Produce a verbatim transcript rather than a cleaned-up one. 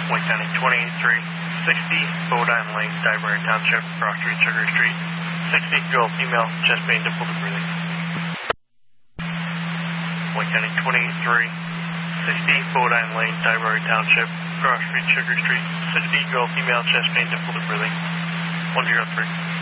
Wayne County twenty-eight three sixty, Bodine Lane, Divery Township, Cross Street, Sugar Street. sixty, girl, female, chest pain, difficulty breathing. Wayne County twenty-eight three sixty, Bodine Lane, Divery Township, Cross Street, Sugar Street. sixty, girl, female, chest pain, difficulty breathing. one zero three.